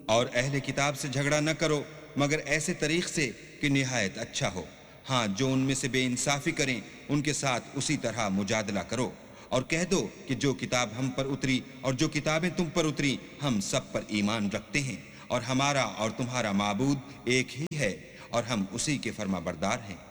और अहले किताब से झगड़ा न करो मगर ऐसे तरीक़ से कि निहायत अच्छा हो। हाँ, जो उनमें से बेइंसाफ़ी करें उनके साथ उसी तरह मुजादला करो और कह दो कि जो किताब हम पर उतरी और जो किताबें तुम पर उतरी हम सब पर ईमान रखते हैं और हमारा और तुम्हारा माबूद एक ही है और हम उसी के फर्माबरदार हैं।